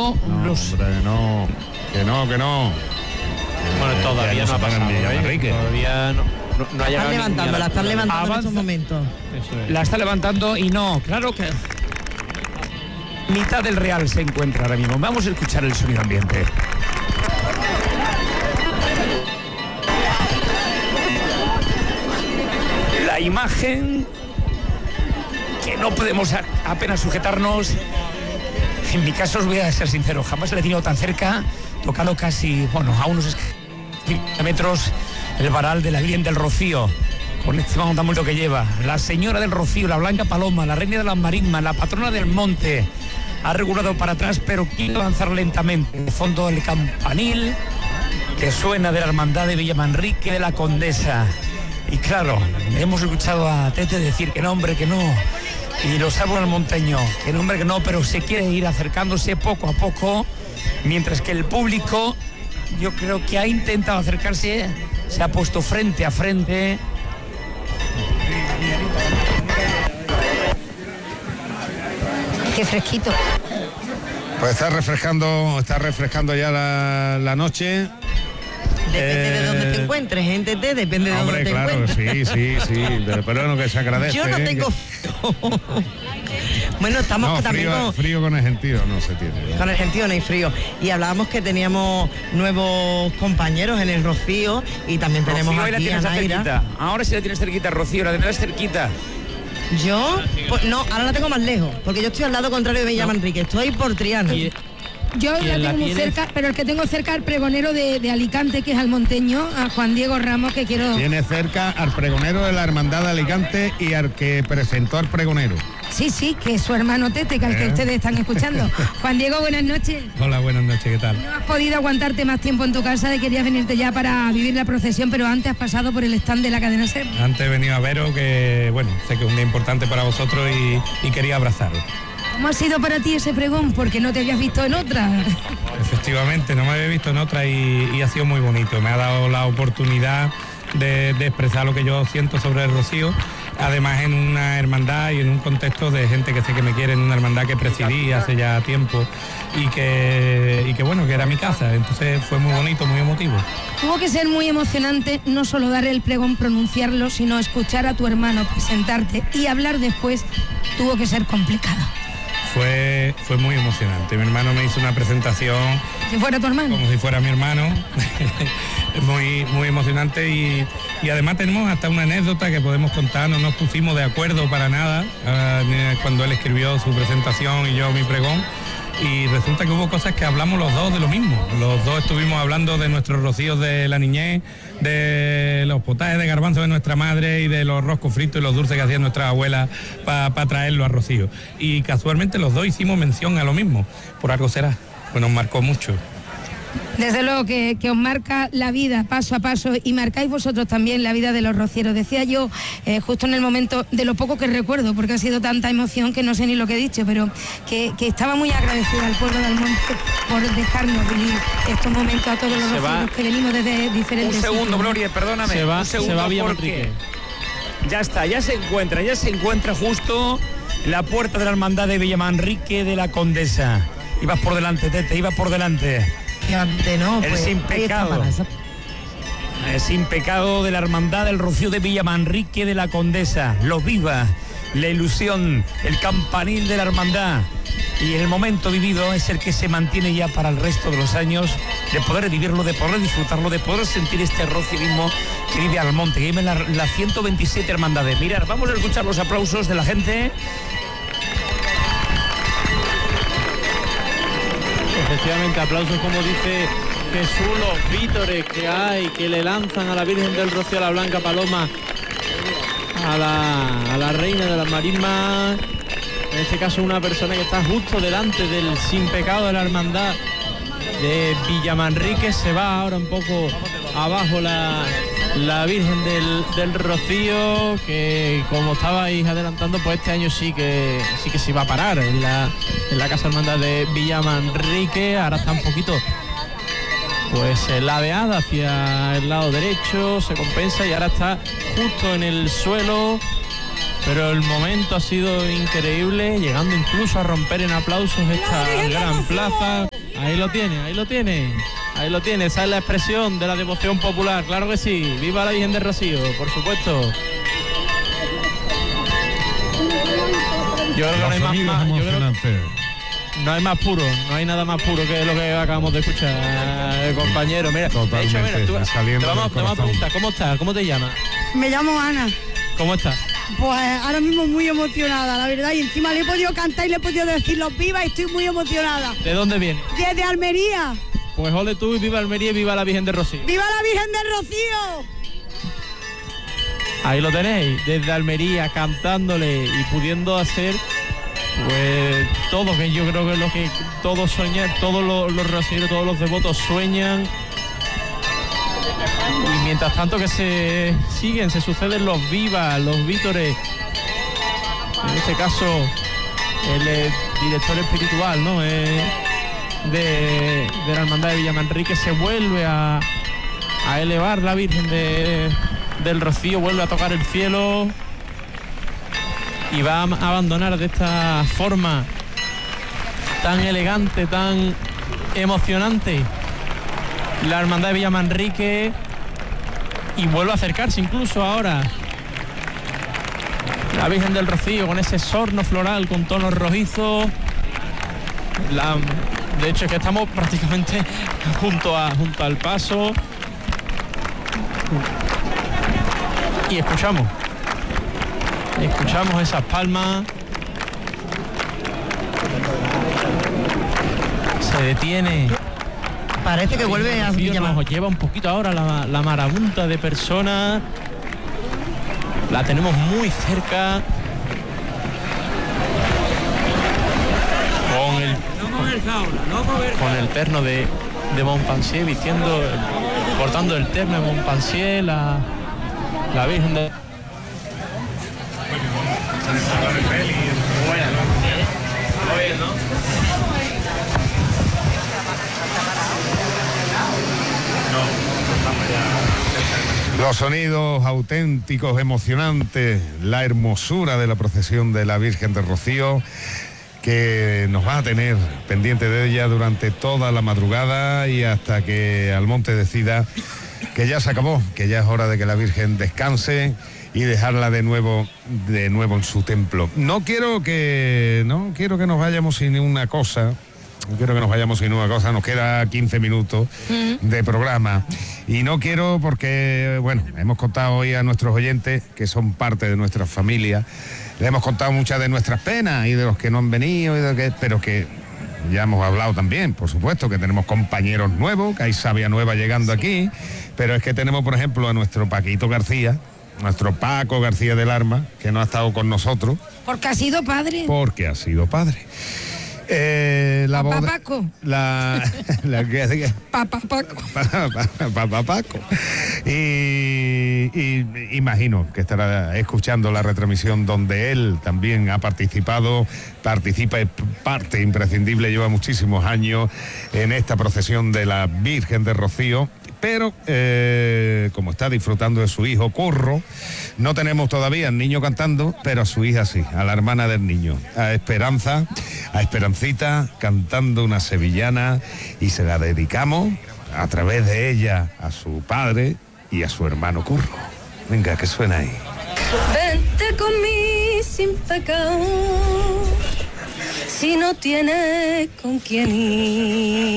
no. Hombre, no. Que no. Bueno, todavía no ha pasado. Todavía no ha llegado. La están levantando en estos momentos. La está levantando y no, claro que mitad del Real se encuentra ahora mismo. Vamos a escuchar el sonido ambiente. La imagen que no podemos apenas sujetarnos. En mi caso os voy a ser sincero, jamás le he tenido tan cerca, tocado casi, a unos metros el varal de la Virgen del Rocío, con este monumento que lleva. La Señora del Rocío, la Blanca Paloma, la Reina de las Marismas, la patrona del monte. Ha regulado para atrás, pero quiere avanzar lentamente. De fondo el campanil que suena de la Hermandad de Villamanrique de la Condesa. Y claro, hemos escuchado a Tete decir que no, hombre, que no. Y lo sabe el monteño, que no, hombre, que no, pero se quiere ir acercándose poco a poco, mientras que el público, yo creo que ha intentado acercarse, se ha puesto frente a frente. Qué fresquito. Pues está refrescando ya la noche. Depende de dónde te encuentres, gente, depende de dónde te encuentres. Sí, pero bueno, que se agradece. Yo no tengo Bueno, estamos también frío con el gentío no se tiene. Con el gentío no hay frío. Y hablábamos que teníamos nuevos compañeros en el Rocío y también tenemos Rocío, aquí a Naira. Ahora sí la tienes cerquita, Rocío, la tendrás cerquita. Yo, pues no, ahora la tengo más lejos, porque yo estoy al lado contrario de Villamanrique, estoy por Triana. Yo la tengo muy cerca, pero el que tengo cerca al pregonero de Alicante, que es al monteño, a Juan Diego Ramos, que quiero... Tiene cerca al pregonero de la Hermandad de Alicante y al que presentó al pregonero. Sí, que es su hermano Tete, que al que ustedes están escuchando. Juan Diego, buenas noches. Hola, buenas noches, ¿qué tal? No has podido aguantarte más tiempo en tu casa, querías venirte ya para vivir la procesión, pero antes has pasado por el stand de la cadena SER. Antes he venido a veros, que bueno, sé que es un día importante para vosotros y quería abrazaros. ¿Cómo ha sido para ti ese pregón? Porque no te habías visto en otra. Efectivamente, no me había visto en otra y ha sido muy bonito. Me ha dado la oportunidad de expresar lo que yo siento sobre el Rocío, además en una hermandad y en un contexto de gente que sé que me quiere, en una hermandad que presidí hace ya tiempo y que bueno, que era mi casa. Entonces fue muy bonito, muy emotivo. Tuvo que ser muy emocionante no solo dar el pregón, pronunciarlo, sino escuchar a tu hermano presentarte y hablar después. Tuvo que ser complicado. Fue muy emocionante. Mi hermano me hizo una presentación... ¿Si fuera tu hermano? Como si fuera mi hermano. muy emocionante y además tenemos hasta una anécdota que podemos contar. No nos pusimos de acuerdo para nada cuando él escribió su presentación y yo mi pregón. Y resulta que hubo cosas que hablamos los dos de lo mismo. Los dos estuvimos hablando de nuestros rocíos de la niñez, de los potajes de garbanzo de nuestra madre y de los roscos fritos y los dulces que hacían nuestras abuelas para traerlo a Rocío. Y casualmente los dos hicimos mención a lo mismo. Por algo será, pues nos marcó mucho. Desde luego que os marca la vida paso a paso y marcáis vosotros también la vida de los rocieros. Decía yo justo en el momento de lo poco que recuerdo, porque ha sido tanta emoción que no sé ni lo que he dicho, pero que estaba muy agradecida al pueblo del monte por dejarnos vivir estos momentos a todos los rocieros que venimos desde diferentes Un segundo, sitios. Gloria, perdóname. Un segundo, porque ya está, ya se encuentra justo en la puerta de la Hermandad de Villamanrique de la Condesa. Ibas por delante, Tete, ibas por delante. No, el sin pecado. El sin pecado de la Hermandad del Rocío de Villamanrique de la Condesa. Lo viva, la ilusión, el campanil de la hermandad. Y el momento vivido es el que se mantiene ya para el resto de los años, de poder vivirlo, de poder disfrutarlo, de poder sentir este rocierismo que vive al monte, que vive en la 127 hermandades. Mirad, vamos a escuchar los aplausos de la gente. Efectivamente, aplausos, como dice Jesús, los vítores que hay, que le lanzan a la Virgen del Rocío, a la Blanca Paloma, a la Reina de las Marismas. En este caso una persona que está justo delante del sin pecado de la hermandad de Villamanrique. Se va ahora un poco abajo la Virgen del Rocío, que como estabais adelantando, pues este año sí que se va a parar en la Casa Hermandad de Villamanrique. Ahora está un poquito pues ladeada hacia el lado derecho, se compensa y ahora está justo en el suelo. Pero el momento ha sido increíble, llegando incluso a romper en aplausos esta gran plaza. Ahí lo tiene. Esa es la expresión de la devoción popular, claro que sí. Viva la Virgen del Rocío, por supuesto. Yo creo que no hay más puro, no hay nada más puro que lo que acabamos de escuchar, compañero. Mira, totalmente, de hecho, mira, saliendo te vamos a preguntar, ¿cómo estás? ¿Cómo te llamas? Me llamo Ana. ¿Cómo estás? Pues ahora mismo muy emocionada, la verdad, y encima le he podido cantar y le he podido decir los vivas y estoy muy emocionada. ¿De dónde vienes? Desde Almería. Pues ole tú y viva Almería y viva la Virgen del Rocío. ¡Viva la Virgen del Rocío! Ahí lo tenéis, desde Almería, cantándole y pudiendo hacer pues todo, que yo creo que es lo que todos sueñan, todos los rocieros, todos los devotos sueñan. Y mientras tanto que se suceden los vivas, los vítores. En este caso, el director espiritual, ¿no? De la Hermandad de Villamanrique se vuelve a elevar la Virgen del Rocío, vuelve a tocar el cielo y va a abandonar de esta forma tan elegante, tan emocionante la Hermandad de Villamanrique, y vuelve a acercarse incluso ahora la Virgen del Rocío con ese sorno floral con tonos rojizos. De hecho es que estamos prácticamente junto al paso y escuchamos esas palmas. Se detiene. Parece que vuelve a llamar. Nos lleva un poquito ahora la marabunta de personas. La tenemos muy cerca. Con el terno de Montpensier, portando el terno de Montpensier, la Virgen de... Los sonidos auténticos, emocionantes, la hermosura de la procesión de la Virgen del Rocío, que nos va a tener pendiente de ella durante toda la madrugada y hasta que Almonte decida que ya se acabó, que ya es hora de que la Virgen descanse y dejarla de nuevo en su templo. No quiero que nos vayamos sin una cosa. Nos queda 15 minutos de programa y no quiero porque, bueno, hemos contado hoy a nuestros oyentes que son parte de nuestra familia, le hemos contado muchas de nuestras penas y de los que no han venido, pero que ya hemos hablado también, por supuesto, que tenemos compañeros nuevos, que hay savia nueva llegando aquí, pero es que tenemos, por ejemplo, a nuestro Paquito García, nuestro Paco García del Arma, que no ha estado con nosotros. Porque ha sido padre. Papá Paco. Papá Paco. Y imagino que estará escuchando la retransmisión donde él también participa, es parte imprescindible, lleva muchísimos años en esta procesión de la Virgen del Rocío. Pero como está disfrutando de su hijo Curro, no tenemos todavía al niño cantando, pero a su hija sí, a la hermana del niño, a Esperancita, cantando una sevillana, y se la dedicamos a través de ella a su padre y a su hermano Curro. Venga, que suena ahí. Vente conmigo sin pecado, si no tienes con quién ir.